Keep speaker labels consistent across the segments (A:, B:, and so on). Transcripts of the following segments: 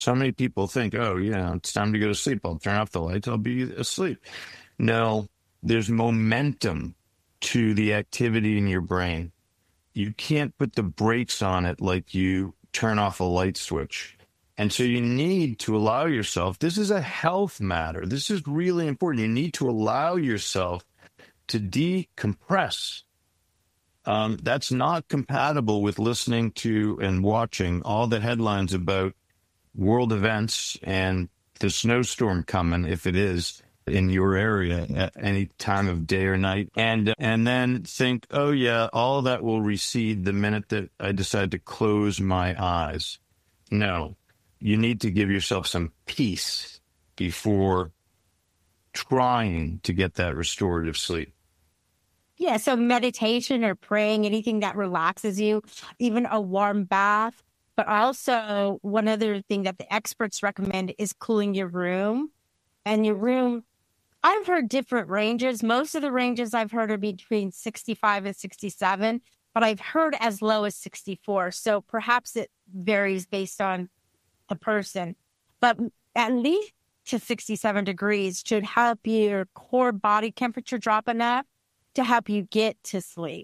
A: So many people think, oh, yeah, it's time to go to sleep. I'll turn off the lights. I'll be asleep. No, there's momentum to the activity in your brain. You can't put the brakes on it like you turn off a light switch. And so you need to allow yourself, this is a health matter. This is really important. You need to allow yourself to decompress. That's not compatible with listening to and watching all the headlines about world events and the snowstorm coming, if it is in your area at any time of day or night, and then think, oh yeah, all that will recede the minute that I decide to close my eyes. No, you need to give yourself some peace before trying to get that restorative sleep.
B: Yeah, so meditation or praying, anything that relaxes you, even a warm bath. But also, one other thing that the experts recommend is cooling your room. And your room, I've heard different ranges. Most of the ranges I've heard are between 65 and 67, but I've heard as low as 64. So perhaps it varies based on the person. But at least to 67 degrees should help your core body temperature drop enough to help you get to sleep.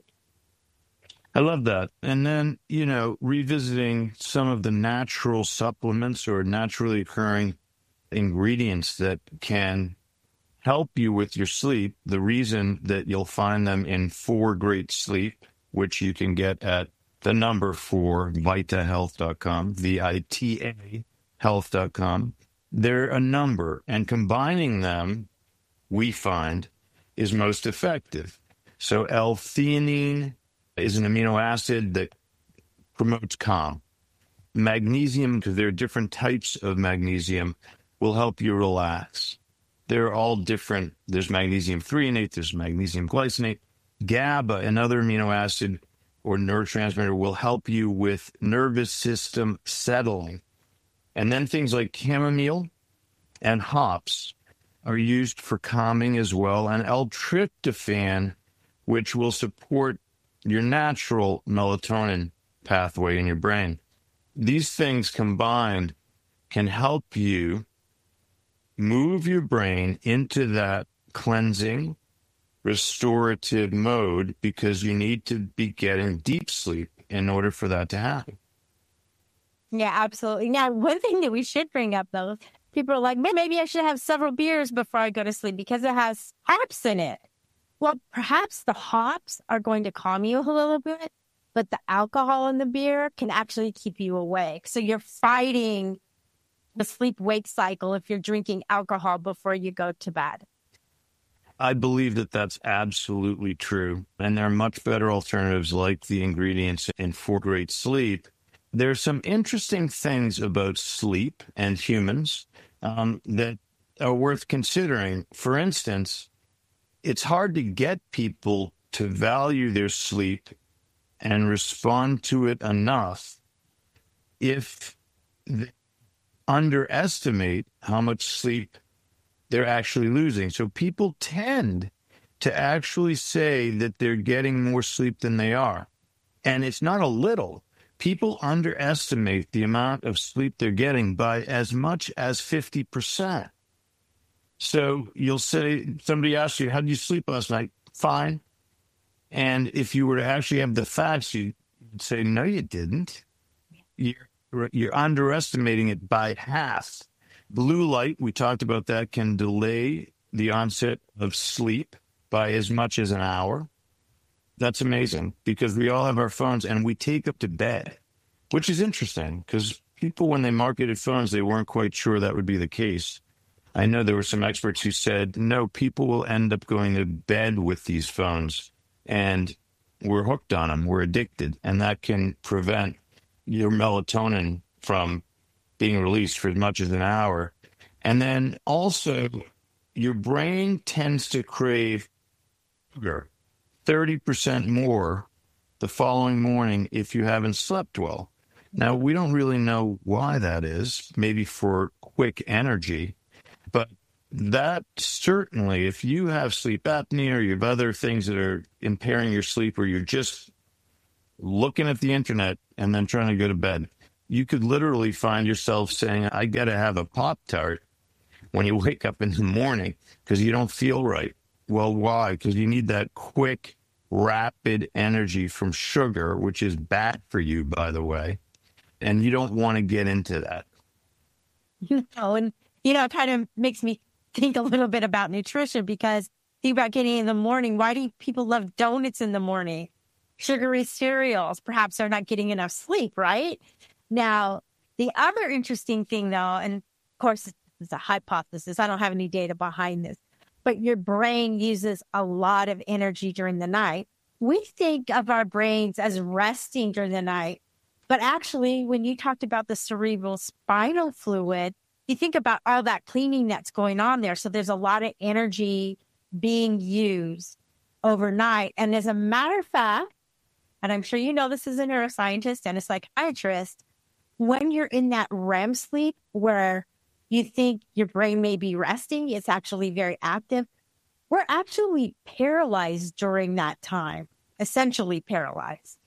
A: I love that. And then, revisiting some of the natural supplements or naturally occurring ingredients that can help you with your sleep. The reason that you'll find them in 4 Great Sleep, which you can get at the number 4, vitahealth.com, VITA health.com. They're a number, and combining them, we find, is most effective. So L-theanine is an amino acid that promotes calm. Magnesium, because there are different types of magnesium, will help you relax. They're all different. There's magnesium threonate, there's magnesium glycinate. GABA, another amino acid or neurotransmitter, will help you with nervous system settling. And then things like chamomile and hops are used for calming as well, and L-tryptophan, which will support your natural melatonin pathway in your brain. These things combined can help you move your brain into that cleansing, restorative mode, because you need to be getting deep sleep in order for that to happen.
B: Yeah, absolutely. Now, one thing that we should bring up, though, people are like, maybe I should have several beers before I go to sleep because it has hops in it. Well, perhaps the hops are going to calm you a little bit, but the alcohol in the beer can actually keep you awake. So you're fighting the sleep-wake cycle if you're drinking alcohol before you go to bed.
A: I believe that that's absolutely true. And there are much better alternatives like the ingredients in 4 Great Sleep. There are some interesting things about sleep and humans that are worth considering. For instance, it's hard to get people to value their sleep and respond to it enough if they underestimate how much sleep they're actually losing. So people tend to actually say that they're getting more sleep than they are. And it's not a little. People underestimate the amount of sleep they're getting by as much as 50%. So you'll say, somebody asks you, how did you sleep last night? Fine. And if you were to actually have the facts, you'd say, no, you didn't. You're underestimating it by half. Blue light, we talked about that, can delay the onset of sleep by as much as an hour. That's amazing because we all have our phones and we take up to bed, which is interesting because people, when they marketed phones, they weren't quite sure that would be the case. I know there were some experts who said, no, people will end up going to bed with these phones and we're hooked on them. We're addicted. And that can prevent your melatonin from being released for as much as an hour. And then also your brain tends to crave sugar 30% more the following morning if you haven't slept well. Now, we don't really know why that is, maybe for quick energy, but that certainly, if you have sleep apnea or you have other things that are impairing your sleep, or you're just looking at the internet and then trying to go to bed, you could literally find yourself saying, I got to have a Pop-Tart when you wake up in the morning because you don't feel right. Well, why? Because you need that quick, rapid energy from sugar, which is bad for you, by the way. And you don't want to get into that.
B: No, and, it kind of makes me think a little bit about nutrition because think about getting in the morning. Why do people love donuts in the morning? Sugary cereals. Perhaps they're not getting enough sleep, right? Now, the other interesting thing, though, and of course, it's a hypothesis. I don't have any data behind this, but your brain uses a lot of energy during the night. We think of our brains as resting during the night, but actually, when you talked about the cerebral spinal fluid, you think about all that cleaning that's going on there. So there's a lot of energy being used overnight. And as a matter of fact, and I'm sure you know this as a neuroscientist and a psychiatrist, when you're in that REM sleep where you think your brain may be resting, it's actually very active. We're actually paralyzed during that time, essentially paralyzed.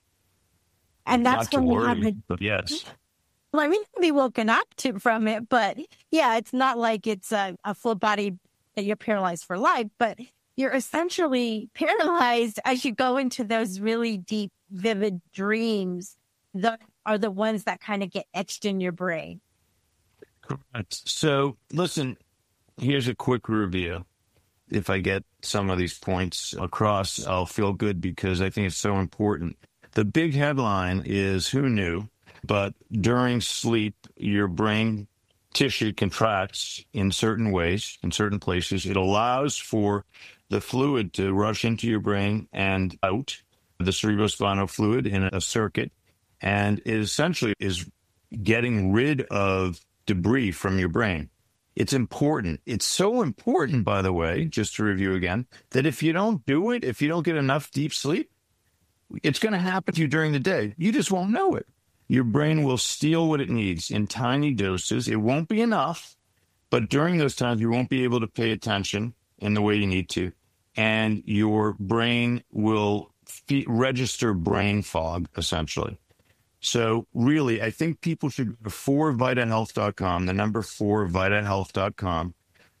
B: And that's when we have
A: yes.
B: Well, I mean, be woken up from it, but yeah, it's not like it's a full body that you're paralyzed for life, but you're essentially paralyzed as you go into those really deep, vivid dreams that are the ones that kind of get etched in your brain.
A: Correct. So listen, here's a quick review. If I get some of these points across, I'll feel good because I think it's so important. The big headline is, who knew? But during sleep, your brain tissue contracts in certain ways, in certain places. It allows for the fluid to rush into your brain and out, the cerebrospinal fluid in a circuit, and it essentially is getting rid of debris from your brain. It's important. It's so important, by the way, just to review again, that if you don't do it, if you don't get enough deep sleep, it's going to happen to you during the day. You just won't know it. Your brain will steal what it needs in tiny doses. It won't be enough, but during those times, you won't be able to pay attention in the way you need to. And your brain will register brain fog, essentially. So really, I think people should go to 4vitahealth.com, the number 4vitahealth.com,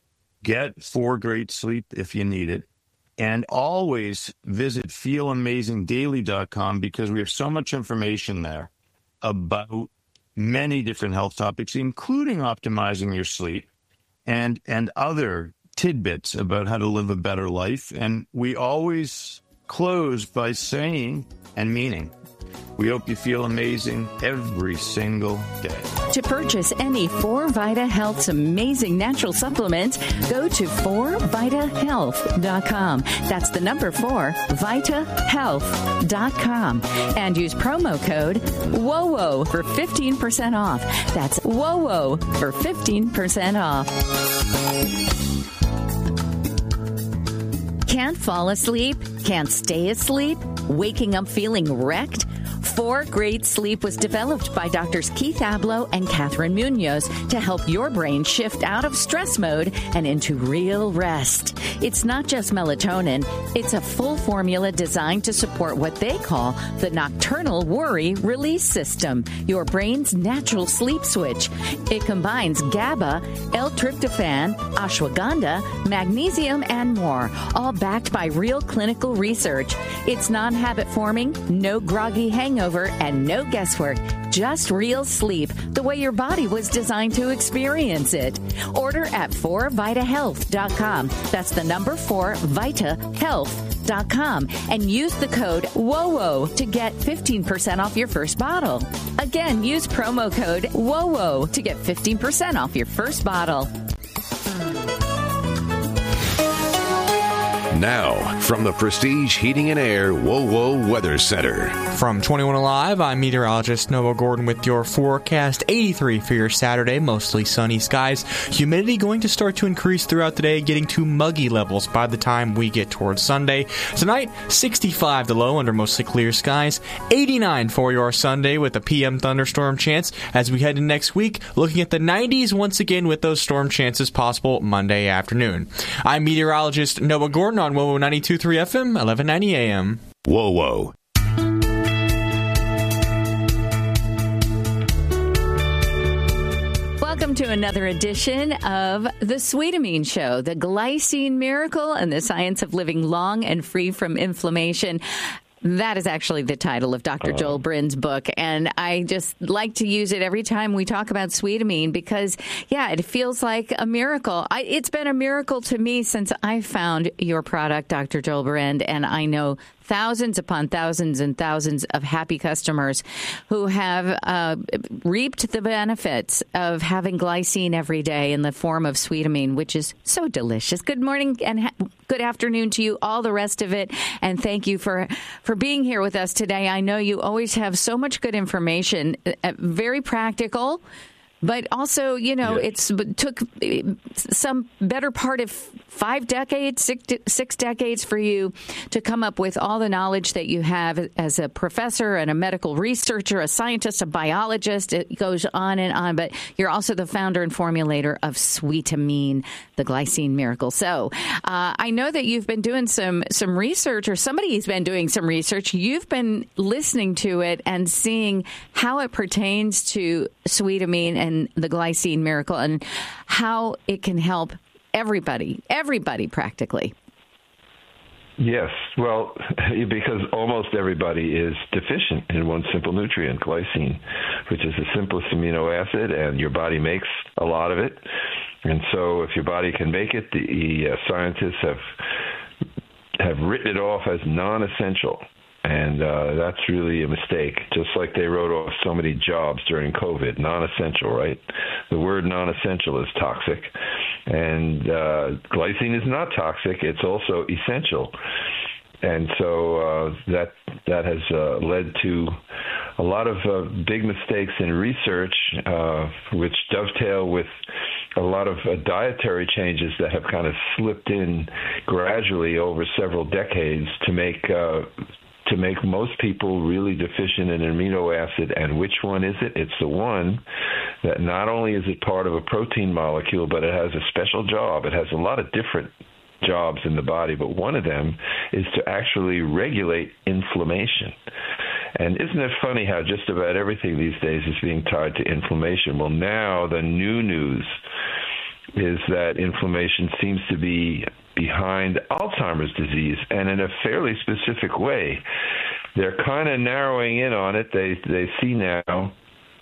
A: get 4 great sleep if you need it. And always visit feelamazingdaily.com because we have so much information there about many different health topics, including optimizing your sleep and other tidbits about how to live a better life. And we always close by saying and meaning, we hope you feel amazing every single day.
C: To purchase any 4Vita Health's amazing natural supplements, go to 4vitahealth.com. That's the number 4, vitahealth.com. And use promo code WOWO for 15% off. That's WOWO for 15% off. Can't fall asleep? Can't stay asleep? Waking up feeling wrecked? 4 Great Sleep was developed by Drs. Keith Abloh and Catherine Munoz to help your brain shift out of stress mode and into real rest. It's not just melatonin. It's a full formula designed to support what they call the nocturnal worry release system, your brain's natural sleep switch. It combines GABA, L-tryptophan, ashwagandha, magnesium, and more, all backed by real clinical research. It's non-habit forming, no groggy hangover, and no guesswork. Just real sleep, the way your body was designed to experience it. Order at 4vitahealth.com. That's the number 4, vitahealth.com. And use the code WOWO to get 15% off your first bottle. Again, use promo code WOWO to get 15% off your first bottle.
D: Now, from the Prestige Heating and Air WOWO Weather Center.
E: From 21 Alive, I'm meteorologist Noah Gordon with your forecast. 83 for your Saturday, mostly sunny skies. Humidity going to start to increase throughout the day, getting to muggy levels by the time we get towards Sunday. Tonight, 65 the low under mostly clear skies. 89 for your Sunday with a PM thunderstorm chance. As we head into next week, looking at the 90s once again with those storm chances possible Monday afternoon. I'm meteorologist Noah Gordon on WOWO 92.3 FM, 1190 AM.
D: WOWO.
C: Welcome to another edition of the Sweetamine Show, the glycine miracle and the science of living long and free from inflammation. That is actually the title of Dr. Joel Brin's book, and I just like to use it every time we talk about Sweetamine because, yeah, it feels like a miracle. It's been a miracle to me since I found your product, Dr. Joel Brin, and I know thousands upon thousands and thousands of happy customers who have reaped the benefits of having glycine every day in the form of Sweetamine, which is so delicious. Good morning and good afternoon to you, all the rest of it, and thank you for being here with us today. I know you always have so much good information, very practical. But also, you know, It took some better part of 5 decades, 6 decades for you to come up with all the knowledge that you have as a professor and a medical researcher, a scientist, a biologist. It goes on and on. But you're also the founder and formulator of Sweetamine, the glycine miracle. So I know that you've been doing some research, or somebody's been doing some research. You've been listening to it and seeing how it pertains to Sweetamine and the glycine miracle and how it can help everybody practically.
F: Yes, well, because almost everybody is deficient in one simple nutrient, glycine, which is the simplest amino acid, and your body makes a lot of it. And so if your body can make it, the scientists have written it off as non-essential. And that's really a mistake, just like they wrote off so many jobs during COVID, non-essential, right? The word non-essential is toxic, and glycine is not toxic. It's also essential. And so that has led to a lot of big mistakes in research, which dovetail with a lot of dietary changes that have kind of slipped in gradually over several decades to make most people really deficient in an amino acid. And which one is it? It's the one that not only is it part of a protein molecule, but it has a special job. It has a lot of different jobs in the body, but one of them is to actually regulate inflammation. And isn't it funny how just about everything these days is being tied to inflammation? Well, now the new news is that inflammation seems to be behind Alzheimer's disease, and in a fairly specific way. They're kind of narrowing in on it. They see now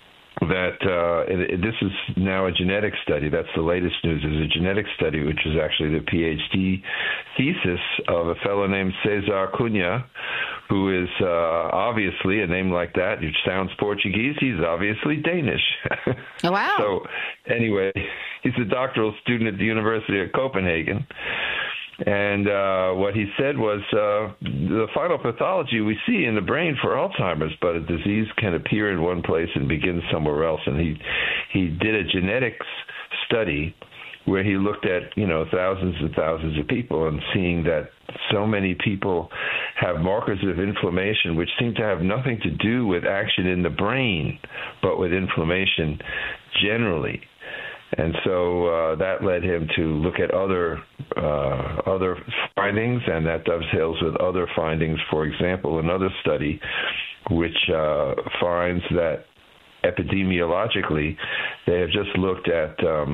F: that this is now a genetic study. That's the latest news, is a genetic study, which is actually the PhD thesis of a fellow named Cesar Cunha, who is obviously, a name like that, which sounds Portuguese, he's obviously Danish.
C: Oh, wow.
F: So anyway, he's a doctoral student at the University of Copenhagen. And what he said was the final pathology we see in the brain for Alzheimer's, but a disease can appear in one place and begin somewhere else. And he did a genetics study where he looked at, thousands and thousands of people and seeing that so many people have markers of inflammation which seem to have nothing to do with action in the brain, but with inflammation generally. And so that led him to look at other findings, and that dovetails with other findings. For example, another study which finds that epidemiologically, they have just looked at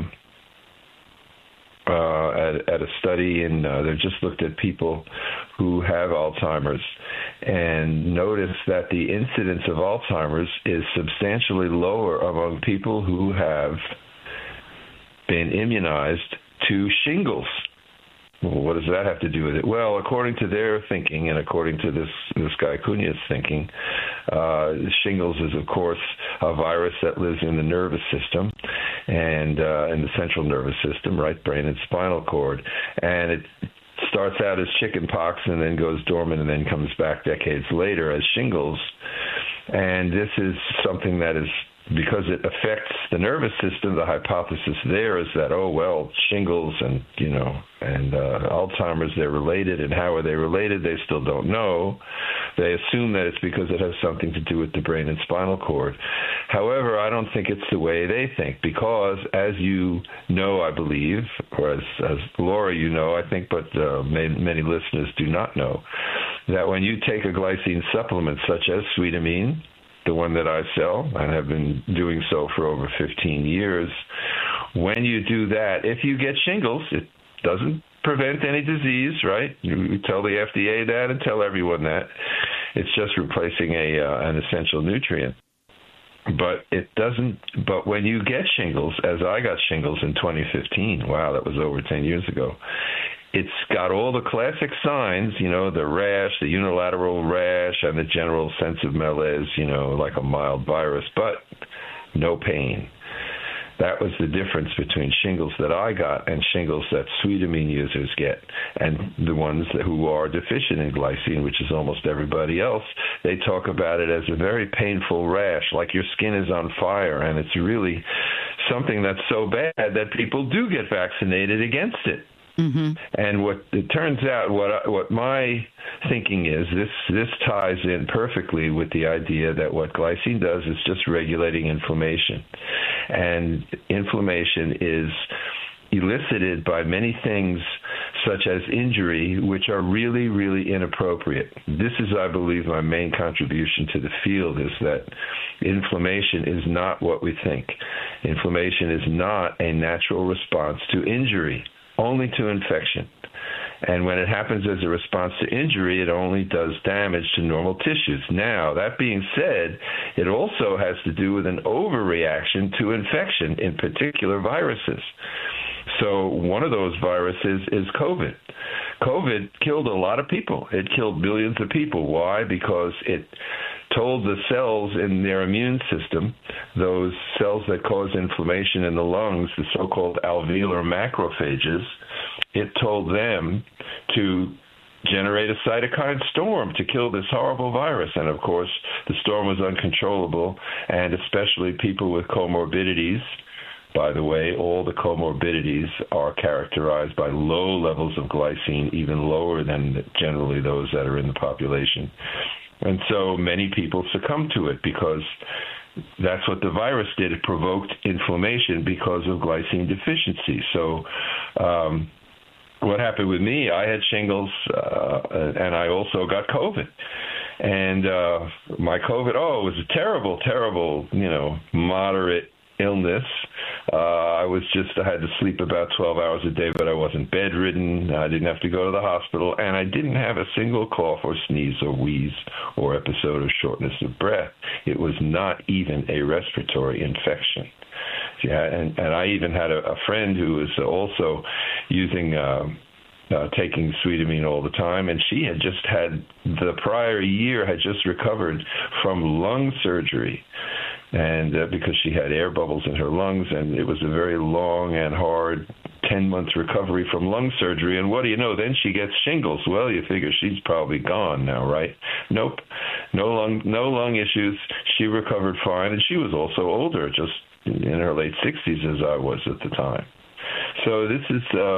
F: a study, and they've just looked at people who have Alzheimer's and noticed that the incidence of Alzheimer's is substantially lower among people who have been immunized to shingles. Well, what does that have to do with it? Well, according to their thinking, and according to this guy Cunha's thinking, shingles is, of course, a virus that lives in the nervous system and in the central nervous system, right brain and spinal cord, and it starts out as chicken pox and then goes dormant and then comes back decades later as shingles. And this is something that is, because it affects the nervous system, the hypothesis there is that, shingles and Alzheimer's, they're related, and how are they related? They still don't know. They assume that it's because it has something to do with the brain and spinal cord. However, I don't think it's the way they think, because as you know, I believe, or as Laura, I think, but many listeners do not know, that when you take a glycine supplement such as Sweetamine, the one that I sell and have been doing so for over 15 years, when you do that, if you get shingles, it doesn't prevent any disease, right? You tell the FDA that and tell everyone that. It's just replacing an essential nutrient. But it doesn't. But when you get shingles, as I got shingles in 2015, wow, that was over 10 years ago. It's got all the classic signs, the rash, the unilateral rash, and the general sense of malaise, like a mild virus, but no pain. That was the difference between shingles that I got and shingles that Sweetamine users get. And the ones who are deficient in glycine, which is almost everybody else, they talk about it as a very painful rash, like your skin is on fire. And it's really something that's so bad that people do get vaccinated against it. Mm-hmm. And what it turns out, what my thinking is, this ties in perfectly with the idea that what glycine does is just regulating inflammation. And inflammation is elicited by many things such as injury, which are really, really inappropriate. This is, I believe, my main contribution to the field, is that inflammation is not what we think. Inflammation is not a natural response to injury, only to infection. And when it happens as a response to injury, it only does damage to normal tissues. Now, that being said, it also has to do with an overreaction to infection, in particular viruses. So one of those viruses is COVID. COVID killed a lot of people. It killed billions of people. Why? Because it told the cells in their immune system, those cells that cause inflammation in the lungs, the so-called alveolar macrophages, it told them to generate a cytokine storm to kill this horrible virus. And of course, the storm was uncontrollable, and especially people with comorbidities. By the way, all the comorbidities are characterized by low levels of glycine, even lower than generally those that are in the population. And so many people succumb to it because that's what the virus did. It provoked inflammation because of glycine deficiency. So what happened with me, I had shingles, and I also got COVID. And my COVID, it was a terrible, terrible, moderate illness. I had to sleep about 12 hours a day, but I wasn't bedridden. I didn't have to go to the hospital, and I didn't have a single cough or sneeze or wheeze or episode of shortness of breath. It was not even a respiratory infection. Yeah, and I even had a friend who was also using taking Sweetamine all the time, and she had just had the prior year had just recovered from lung surgery. And because she had air bubbles in her lungs, and it was a very long and hard 10-month recovery from lung surgery. And what do you know? Then she gets shingles. Well, you figure she's probably gone now, right? Nope, no lung issues. She recovered fine, and she was also older, just in her late 60s as I was at the time. So this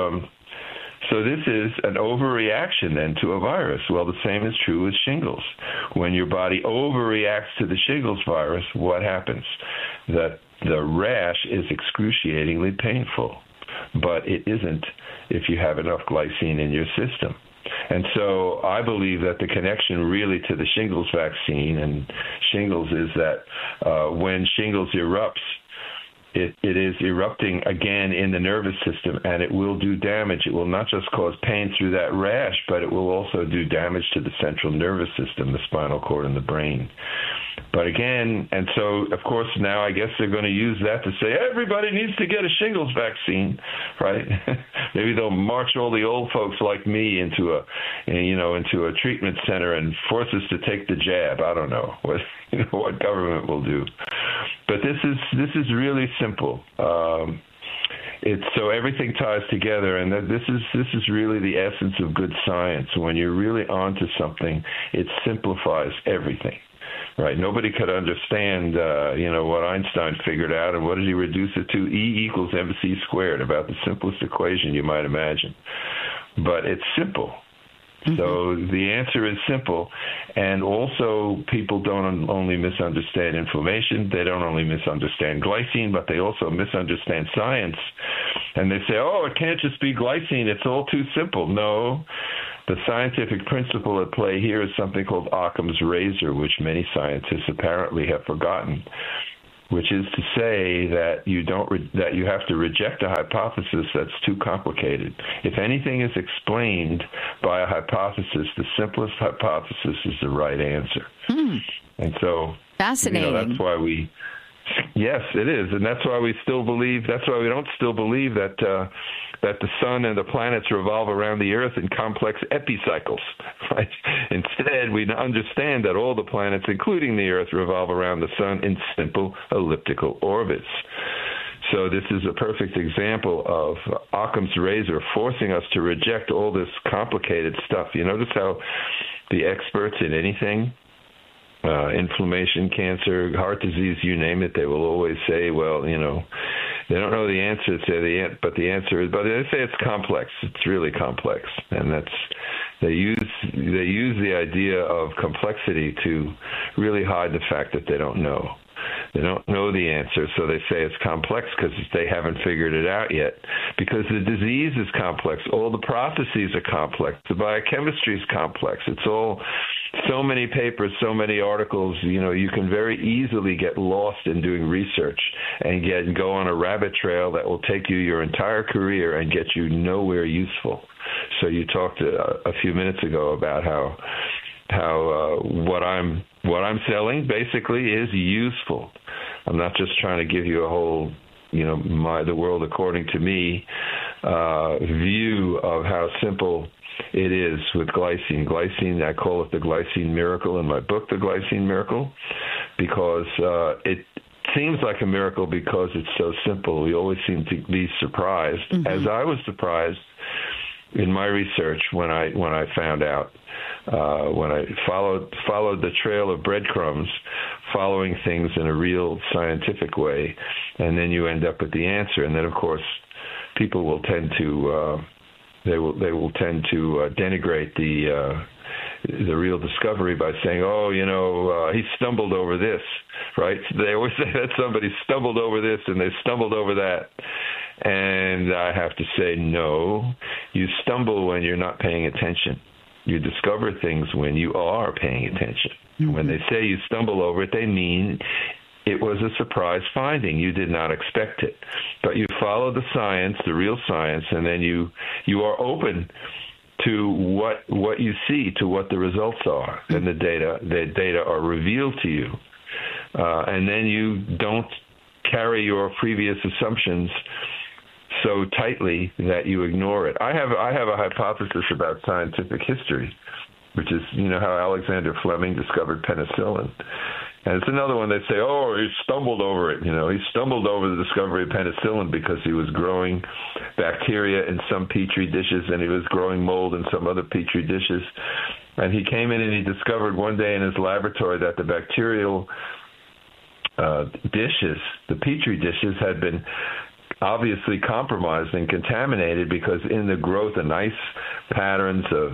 F: is an overreaction then to a virus. Well, the same is true with shingles. When your body overreacts to the shingles virus, what happens? That the rash is excruciatingly painful, but it isn't if you have enough glycine in your system. And so I believe that the connection really to the shingles vaccine and shingles is that when shingles erupts, it is erupting again in the nervous system, and it will do damage. It will not just cause pain through that rash, but it will also do damage to the central nervous system, the spinal cord, and the brain. But again, and so, of course, now I guess they're going to use that to say everybody needs to get a shingles vaccine, right? Maybe they'll march all the old folks like me into a treatment center and force us to take the jab. I don't know what government will do. But this is really simple. It's so everything ties together, and this is really the essence of good science. When you're really onto something, it simplifies everything. Right, nobody could understand, what Einstein figured out, and what did he reduce it to? E equals mc squared, about the simplest equation you might imagine. But it's simple. Mm-hmm. So the answer is simple, and also people don't only misunderstand inflammation, they don't only misunderstand glycine, but they also misunderstand science. And they say, it can't just be glycine, it's all too simple. No. The scientific principle at play here is something called Occam's razor, which many scientists apparently have forgotten. which is to say that that you have to reject a hypothesis that's too complicated. If anything is explained by a hypothesis, the simplest hypothesis is the right answer. And so,
C: fascinating.
F: That's why yes, it is, and that's why we still believe. That's why we don't still believe that the sun and the planets revolve around the Earth in complex epicycles. Right? Instead, we understand that all the planets, including the Earth, revolve around the sun in simple elliptical orbits. So this is a perfect example of Occam's razor forcing us to reject all this complicated stuff. You notice how the experts in anything, inflammation, cancer, heart disease, you name it, they will always say, well, they don't know the answer, but the answer is, but they say it's complex. It's really complex. And they use the idea of complexity to really hide the fact that they don't know. They don't know the answer, so they say it's complex because they haven't figured it out yet. Because the disease is complex. All the processes are complex. The biochemistry is complex. It's all so many papers, so many articles. You can very easily get lost in doing research and go on a rabbit trail that will take you your entire career and get you nowhere useful. So you talked a few minutes ago about how what I'm selling basically is useful. I'm not just trying to give you a whole, the world according to me view of how simple it is with glycine. Glycine, I call it the glycine miracle in my book, The Glycine Miracle, because it seems like a miracle because it's so simple. We always seem to be surprised, as I was surprised in my research when I found out. When I followed the trail of breadcrumbs, following things in a real scientific way, and then you end up at the answer. And then, of course, people will tend to denigrate the real discovery by saying, he stumbled over this, right? They always say that somebody stumbled over this and they stumbled over that. And I have to say, no, you stumble when you're not paying attention. You discover things when you are paying attention. When they say you stumble over it, they mean it was a surprise finding. You did not expect it. But you follow the science, the real science, and then you are open to what you see, to what the results are. And the data are revealed to you. And then you don't carry your previous assumptions so tightly that you ignore it. I have a hypothesis about scientific history, which is, how Alexander Fleming discovered penicillin. And it's another one they say, he stumbled over it. He stumbled over the discovery of penicillin because he was growing bacteria in some petri dishes and he was growing mold in some other petri dishes. And he came in and he discovered one day in his laboratory that the bacterial dishes, the petri dishes, had been obviously compromised and contaminated because in the growth, the nice patterns of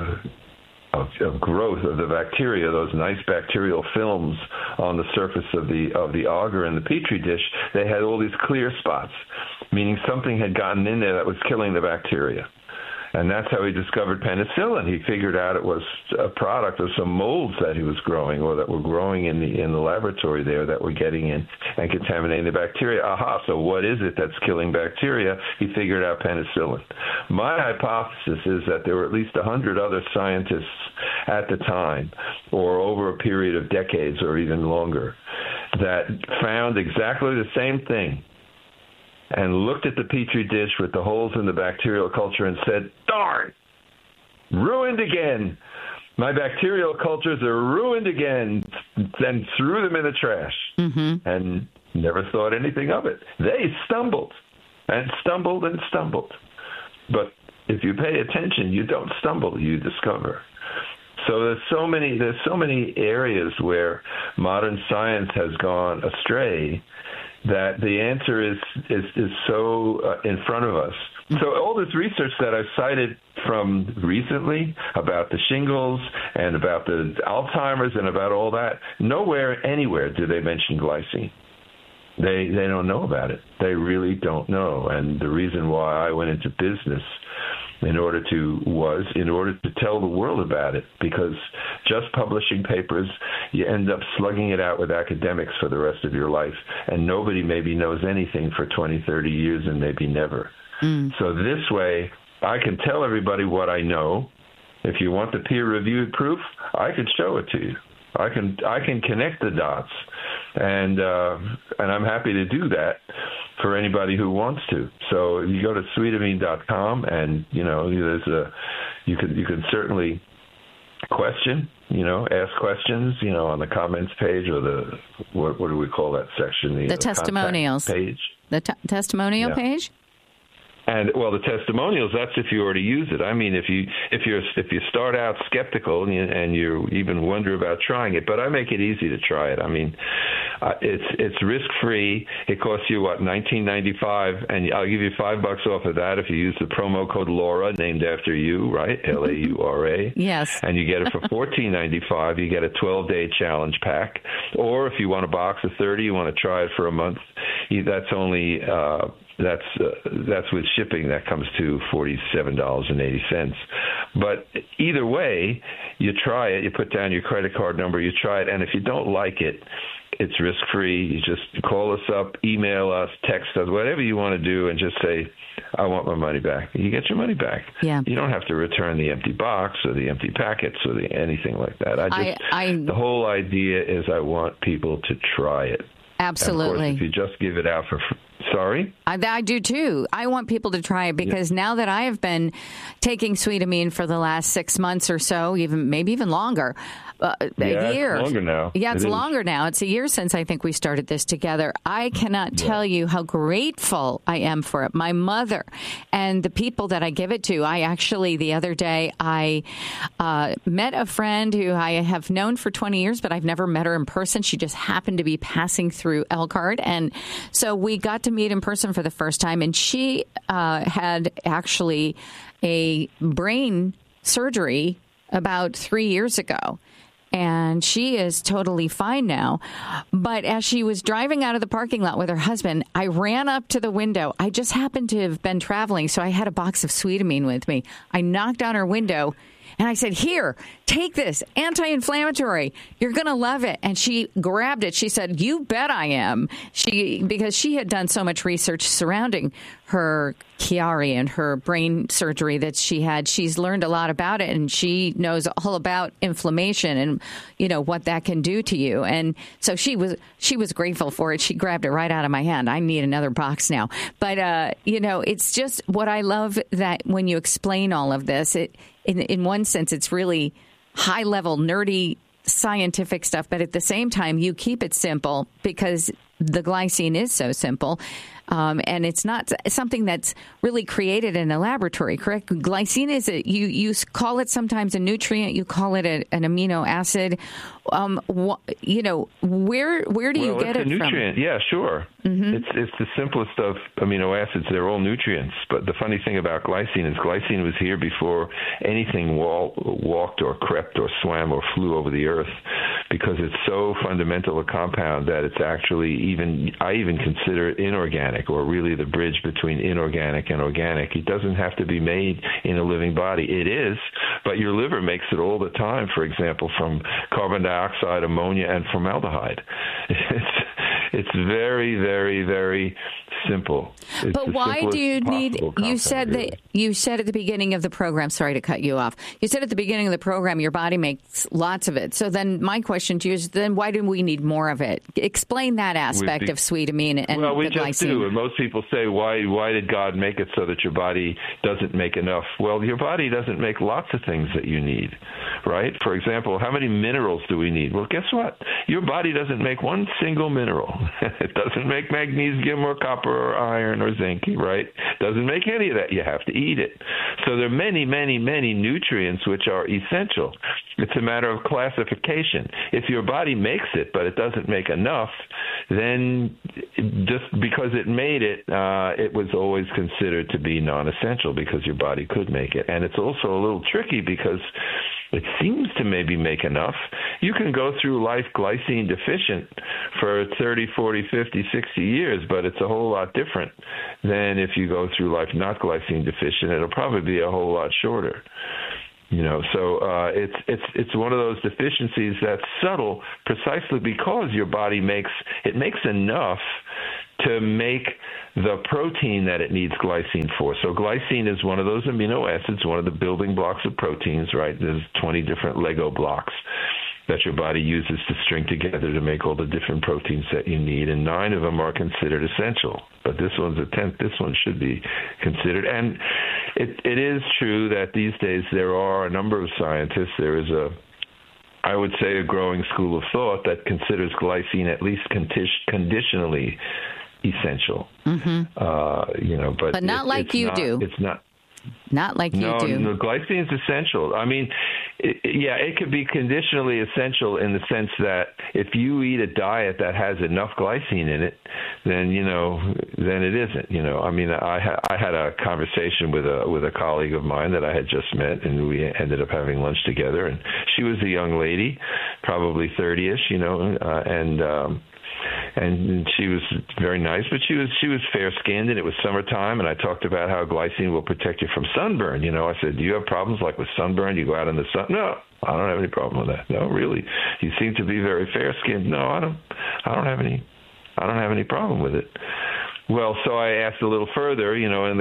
F: growth of the bacteria, those nice bacterial films on the surface of the agar in the petri dish, they had all these clear spots, meaning something had gotten in there that was killing the bacteria. And that's how he discovered penicillin. He figured out it was a product of some molds that he was growing or that were growing in the laboratory there that were getting in and contaminating the bacteria. So what is it that's killing bacteria? He figured out penicillin. My hypothesis is that there were at least 100 other scientists at the time or over a period of decades or even longer that found exactly the same thing and looked at the petri dish with the holes in the bacterial culture and said, darn, ruined again. My bacterial cultures are ruined again, and threw them in the trash and never thought anything of it. They stumbled and stumbled and stumbled. But if you pay attention, you don't stumble, you discover. So there's so many areas where modern science has gone astray that the answer is so in front of us. So all this research that I've cited from recently about the shingles and about the Alzheimer's and about all that, nowhere, anywhere do they mention glycine. They don't know about it. They really don't know. And the reason why I went into business in order to tell the world about it, because just publishing papers, you end up slugging it out with academics for the rest of your life, and nobody maybe knows anything for 20, 30 years and maybe never. So this way, I can tell everybody what I know. If you want the peer-reviewed proof, I can show it to you. I can connect the dots, and I'm happy to do that for anybody who wants to. So you go to sweetamine.com, and you can certainly question, ask questions, on the comments page, or the what do we call that section?
C: The testimonials
F: page.
C: The testimonial page.
F: And the testimonials, that's if you already use it. I mean, if you start out skeptical and you even wonder about trying it, but I make it easy to try it. I mean, it's risk free. It costs you $19.95, and I'll give you $5 off of that if you use the promo code Laura, named after you, right? LAURA.
C: Yes.
F: And you get it for $14.95. You get a 12-day challenge pack, or if you want a box of 30, you want to try it for a month. That's only. That's with shipping. That comes to $47.80. But either way, you try it. You put down your credit card number. You try it, and if you don't like it, it's risk-free. You just call us up, email us, text us, whatever you want to do, and just say, I want my money back. You get your money back.
C: Yeah.
F: You don't have to return the empty box or the empty packets or anything like that. The whole idea is I want people to try it.
C: Absolutely.
F: And of course, if you just give it out for Sorry?
C: I do, too. I want people to try it because now that I have been taking Sweetamine for the last 6 months or so, maybe even longer, a year.
F: It's longer now.
C: Yeah, it's longer now. It's a year since I think we started this together. I cannot tell you how grateful I am for it. My mother and the people that I give it to. I actually, the other day, I met a friend who I have known for 20 years, but I've never met her in person. She just happened to be passing through Elkhart. And so we got to meet in person for the first time. And she had actually a brain surgery about 3 years ago. And she is totally fine now. But as she was driving out of the parking lot with her husband, I ran up to the window. I just happened to have been traveling, so I had a box of Sweetamine with me. I knocked on her window, and I said, here, take this, anti-inflammatory. You're going to love it. And she grabbed it. She said, you bet I am. Because she had done so much research surrounding her Chiari and her brain surgery that she had. She's learned a lot about it, and she knows all about inflammation and, what that can do to you. And so she was grateful for it. She grabbed it right out of my hand. I need another box now. But, it's just what I love that when you explain all of this, in one sense, it's really high-level, nerdy, scientific stuff. But at the same time, you keep it simple because the glycine is so simple. And it's not something that's really created in a laboratory, correct? Glycine is you call it sometimes a nutrient, you call it an amino acid. Where do you get it from? It's a
F: nutrient. Yeah, sure. Mm-hmm. It's the simplest of amino acids. They're all nutrients. But the funny thing about glycine is glycine was here before anything walked or crept or swam or flew over the earth, because it's so fundamental a compound that it's actually I even consider it inorganic, or really the bridge between inorganic and organic. It doesn't have to be made in a living body. It is, but your liver makes it all the time, for example, from carbon dioxide, ammonia, and formaldehyde. It's very, very, very simple.
C: But why do you need, you said at the beginning of the program, sorry to cut you off, you said at the beginning of the program your body makes lots of it. So then my question to you is, then why do we need more of it? Explain that aspect of Sweetamine and
F: well, we
C: the
F: just
C: glycine.
F: do. And most people say, why did God make it so that your body doesn't make enough? Well, your body doesn't make lots of things that you need, right? For example, how many minerals do we need? Well, guess what? Your body doesn't make one single mineral. It doesn't make magnesium or copper or iron or zinc, right? Doesn't make any of that. You have to eat it. So there are many, many, many nutrients which are essential. It's a matter of classification. If your body makes it, but it doesn't make enough, then just because it made it, it was always considered to be non-essential because your body could make it. And it's also a little tricky because it seems to maybe make enough. You can go through life glycine deficient for 30, 40, 50, 60 years, but it's a whole lot different than if you go through life not glycine deficient. It'll probably be a whole lot shorter. So it's one of those deficiencies that's subtle precisely because your body makes enough to make the protein that it needs glycine for. So glycine is one of those amino acids, one of the building blocks of proteins, right? There's 20 different Lego blocks that your body uses to string together to make all the different proteins that you need, and 9 of them are considered essential. But this one's a 10th. This one should be considered. And it is true that these days there are a number of scientists. There is I would say, a growing school of thought that considers glycine at least conditionally essential.
C: Mm-hmm. But not like you do.
F: It's not.
C: Not like you do.
F: No, glycine is essential. I mean, it could be conditionally essential in the sense that if you eat a diet that has enough glycine in it, then it isn't. I mean, I had a conversation with a colleague of mine that I had just met, and we ended up having lunch together. And she was a young lady, probably 30ish, and she was very nice, but she was fair-skinned, and it was summertime, and I talked about how glycine will protect you from sunburn. I said, do you have problems like with sunburn? You go out in the sun? No, I don't have any problem with that. No, really. You seem to be very fair-skinned. No, I don't have any problem with it. Well, so I asked a little further, in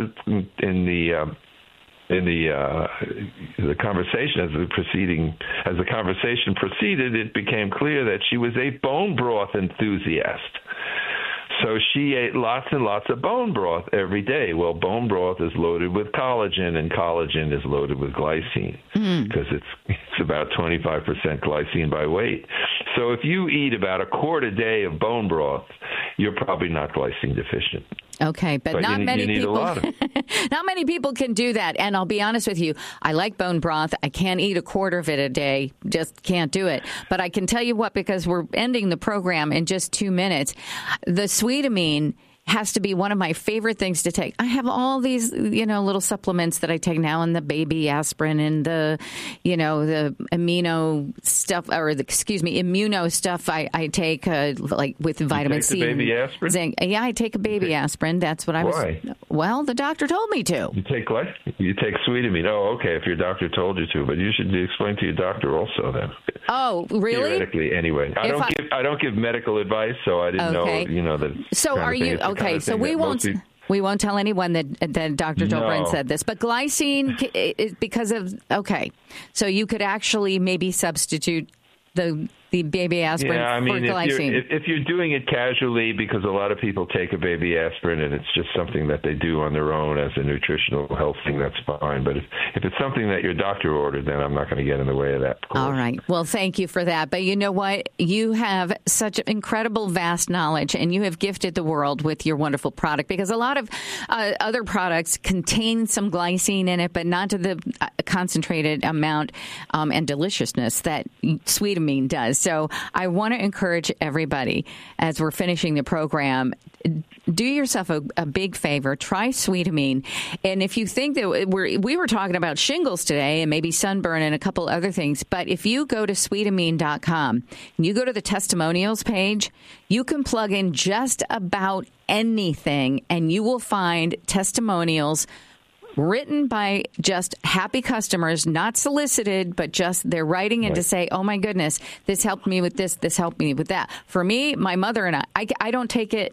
F: the conversation as the conversation proceeded, it became clear that she was a bone broth enthusiast. So she ate lots and lots of bone broth every day. Well, bone broth is loaded with collagen, and collagen is loaded with glycine because it's about 25% glycine by weight. So if you eat about a quart a day of bone broth, you're probably not glycine deficient.
C: Okay, but not many people. Not many people can do that. And I'll be honest with you, I like bone broth. I can't eat a quarter of it a day. Just can't do it. But I can tell you what, because we're ending the program in just 2 minutes, the Sweetamine has to be one of my favorite things to take. I have all these, little supplements that I take now, and the baby aspirin and the amino stuff, immuno stuff I take, like with vitamin C.
F: You take the baby aspirin?
C: Zinc. Yeah, I take a baby aspirin. That's what I was.
F: Why?
C: Well, the doctor told me to.
F: You take what? You take Sweetamine. Oh, okay, if your doctor told you to, but you should explain to your doctor also then.
C: Oh, really?
F: Theoretically, anyway. I don't give medical advice, so I didn't know, that.
C: So are you okay? So we won't tell anyone that Dr. Dolbrin said this, but glycine is because of so you could actually maybe substitute the baby aspirin for glycine.
F: If you're doing it casually, because a lot of people take a baby aspirin and it's just something that they do on their own as a nutritional health thing, that's fine. But if it's something that your doctor ordered, then I'm not going to get in the way of that. Of
C: all right. Well, thank you for that. But you know what? You have such incredible, vast knowledge, and you have gifted the world with your wonderful product, because a lot of other products contain some glycine in it, but not to the concentrated amount and deliciousness that Sweetamine does. So I want to encourage everybody, as we're finishing the program, do yourself a big favor. Try Sweetamine. And if you think that we were talking about shingles today and maybe sunburn and a couple other things, but if you go to Sweetamine.com and you go to the testimonials page, you can plug in just about anything and you will find testimonials written by just happy customers, not solicited, but just they're writing in to say, oh, my goodness, this helped me with this helped me with that. For me, my mother and I don't take it.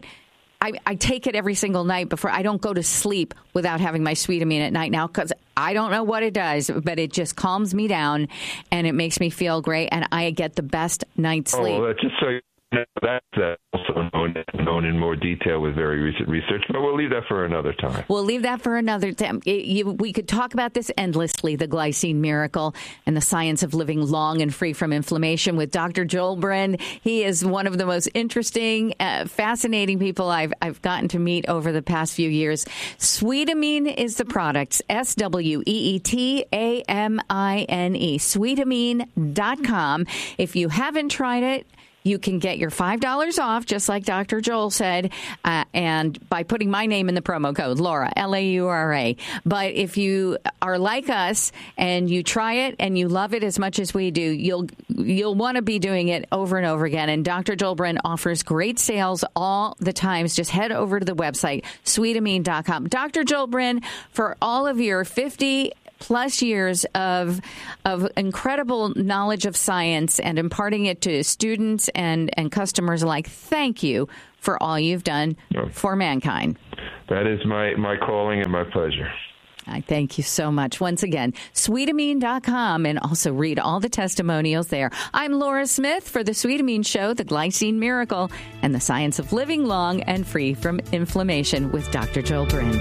C: I take it every single night before. I don't go to sleep without having my Sweetamine at night now, because I don't know what it does, but it just calms me down and it makes me feel great, and I get the best night's sleep.
F: Oh, just so you know, that's also known in more detail with very recent research, but we'll leave that for another time.
C: We'll leave that for another time. We could talk about this endlessly, the glycine miracle and the science of living long and free from inflammation with Dr. Dolbrin. He is one of the most interesting, fascinating people I've gotten to meet over the past few years. Sweetamine is the product, SWEETAMINE, Sweetamine.com. If you haven't tried it, you can get your $5 off, just like Dr. Joel said, and by putting my name in the promo code, Laura, Laura. But if you are like us and you try it and you love it as much as we do, you'll want to be doing it over and over again. And Dr. Joel Bren offers great sales all the times. Just head over to the website, sweetamine.com. Dr. Joel Bren, for all of your 50-plus years of incredible knowledge of science and imparting it to students and customers alike, thank you for all you've done for mankind.
F: That is my calling and my pleasure.
C: I thank you so much. Once again, sweetamine.com, and also read all the testimonials there. I'm Laura Smith for The Sweetamine Show, The Glycine Miracle, and the Science of Living Long and Free from Inflammation with Dr. Joel Bren.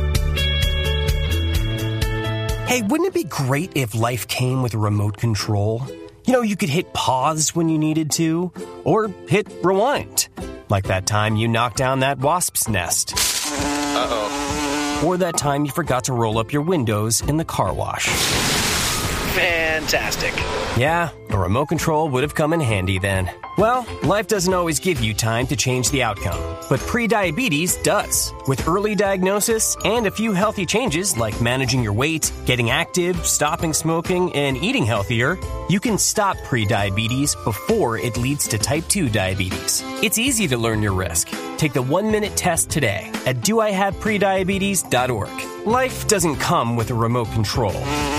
G: Hey, wouldn't it be great if life came with a remote control? You know, you could hit pause when you needed to, or hit rewind. Like that time you knocked down that wasp's nest. Uh-oh. Or that time you forgot to roll up your windows in the car wash.
H: Fantastic.
G: Yeah, a remote control would have come in handy then. Well, life doesn't always give you time to change the outcome, but prediabetes does. With early diagnosis and a few healthy changes like managing your weight, getting active, stopping smoking, and eating healthier, you can stop prediabetes before it leads to type 2 diabetes. It's easy to learn your risk. Take the 1-minute test today at doihaveprediabetes.org. Life doesn't come with a remote control.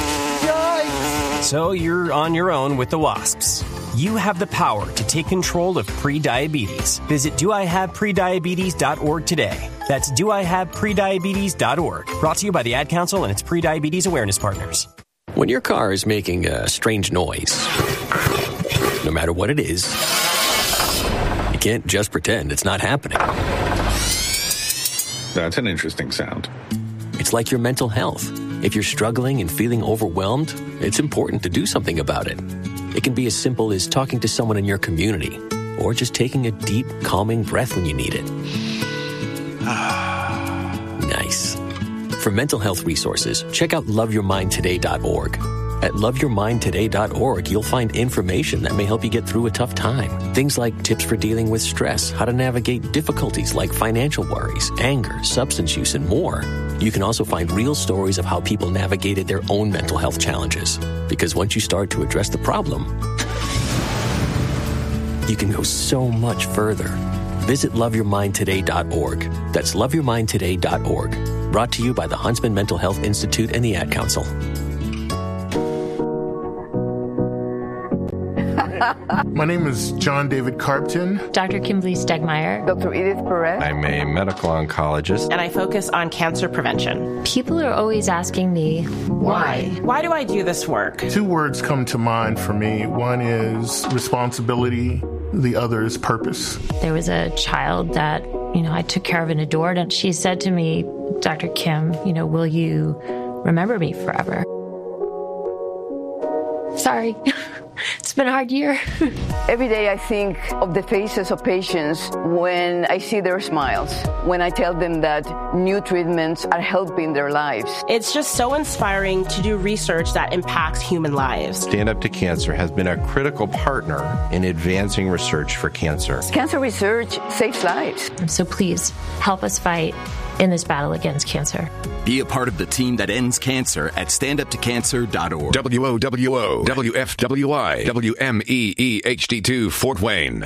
G: So you're on your own with the wasps. You have the power to take control of prediabetes. Visit doihaveprediabetes.org today. That's doihaveprediabetes.org. Brought to you by the Ad Council and its Prediabetes Awareness Partners.
I: When your car is making a strange noise, no matter what it is, you can't just pretend it's not happening.
J: That's an interesting sound.
I: It's like your mental health. If you're struggling and feeling overwhelmed, it's important to do something about it. It can be as simple as talking to someone in your community, or just taking a deep, calming breath when you need it. Nice. For mental health resources, check out loveyourmindtoday.org. At loveyourmindtoday.org, you'll find information that may help you get through a tough time. Things like tips for dealing with stress, how to navigate difficulties like financial worries, anger, substance use, and more. You can also find real stories of how people navigated their own mental health challenges. Because once you start to address the problem, you can go so much further. Visit loveyourmindtoday.org. That's loveyourmindtoday.org. Brought to you by the Huntsman Mental Health Institute and the Ad Council.
K: My name is John David Carpton.
L: Dr. Kimberly Stegmeyer.
M: Dr. Edith Perez.
N: I'm a medical oncologist.
O: And I focus on cancer prevention.
L: People are always asking me, why?
O: Why do I do this work?
K: 2 words come to mind for me. One is responsibility. The other is purpose.
L: There was a child that, I took care of and adored, and she said to me, Dr. Kim, will you remember me forever? Sorry. It's been a hard year.
M: Every day I think of the faces of patients when I see their smiles, when I tell them that new treatments are helping their lives.
O: It's just so inspiring to do research that impacts human lives.
N: Stand Up to Cancer has been a critical partner in advancing research for cancer.
M: Cancer research saves lives.
L: So please help us fight in this battle against cancer.
P: Be a part of the team that ends cancer at standuptocancer.org.
D: WOWO, WFWI, WMEEHD2 Fort Wayne.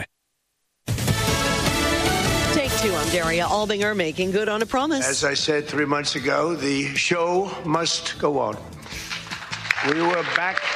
Q: Take 2, I'm Daria Aldinger, making good on a promise.
R: As I said 3 months ago, the show must go on. We were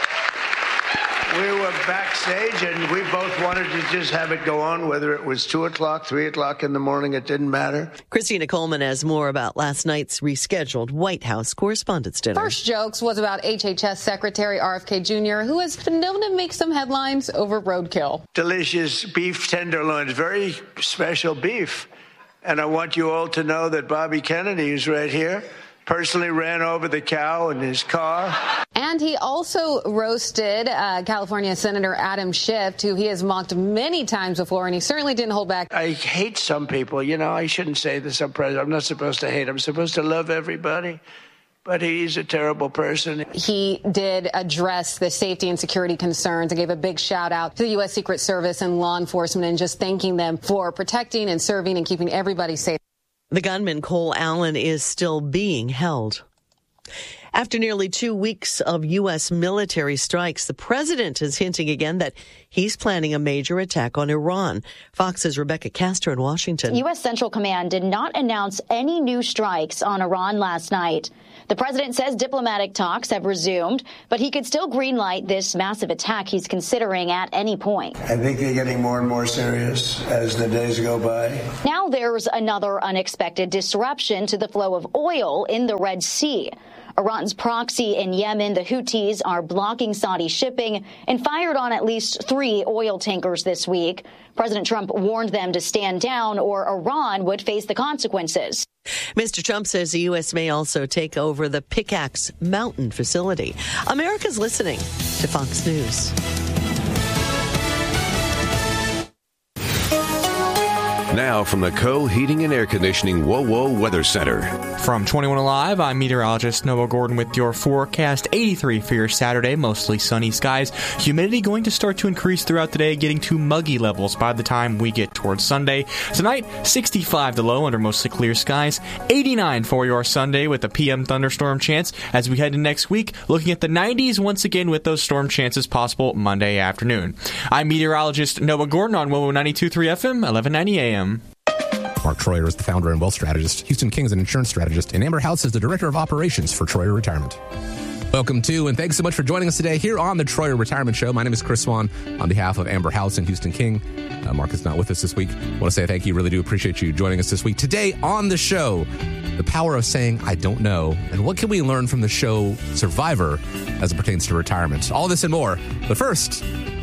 R: backstage, and we both wanted to just have it go on, whether it was 2 o'clock, 3 o'clock in the morning, it didn't matter.
Q: Christina Coleman has more about last night's rescheduled White House Correspondents' Dinner.
S: First jokes was about HHS Secretary RFK Jr., who has been known to make some headlines over roadkill.
R: Delicious beef tenderloins, very special beef. And I want you all to know that Bobby Kennedy is right here. Personally ran over the cow in his car.
S: And he also roasted California Senator Adam Schiff, who he has mocked many times before, and he certainly didn't hold back.
R: I hate some people. I shouldn't say this. I'm president. I'm not supposed to hate. I'm supposed to love everybody. but he's a terrible person.
S: He did address the safety and security concerns and gave a big shout out to the U.S. Secret Service and law enforcement and just thanking them for protecting and serving and keeping everybody safe.
Q: The gunman, Cole Allen, is still being held. After nearly 2 weeks of U.S. military strikes, the president is hinting again that he's planning a major attack on Iran. Fox's Rebecca Castro in Washington.
H: U.S. Central Command did not announce any new strikes on Iran last night. The president says diplomatic talks have resumed, but he could still greenlight this massive attack he's considering at any point.
J: I think they're getting more and more serious as the days go by.
H: Now there's another unexpected disruption to the flow of oil in the Red Sea. Iran's proxy in Yemen, the Houthis, are blocking Saudi shipping and fired on at least 3 oil tankers this week. President Trump warned them to stand down or Iran would face the consequences.
Q: Mr. Trump says the U.S. may also take over the Pickaxe Mountain facility. America's listening to Fox News.
D: Now from the Co-Heating and Air Conditioning WOWO Weather Center.
E: From 21 Alive, I'm meteorologist Noah Gordon with your forecast. 83 for your Saturday, mostly sunny skies. Humidity going to start to increase throughout the day, getting to muggy levels by the time we get towards Sunday. Tonight, 65 the low under mostly clear skies. 89 for your Sunday with a PM thunderstorm chance. As we head into next week, looking at the 90s once again with those storm chances possible Monday afternoon. I'm meteorologist Noah Gordon on WOWO 92.3 FM, 1190 AM.
T: Mark Troyer is the founder and wealth strategist. Houston King is an insurance strategist. And Amber House is the director of operations for Troyer Retirement. Welcome to, and thanks so much for joining us today here on the Troyer Retirement Show. My name is Chris Swan on behalf of Amber House and Houston King. Mark is not with us this week. I want to say thank you. Really do appreciate you joining us this week. Today on the show, the power of saying, I don't know, and what can we learn from the show Survivor as it pertains to retirement. All this and more. But first,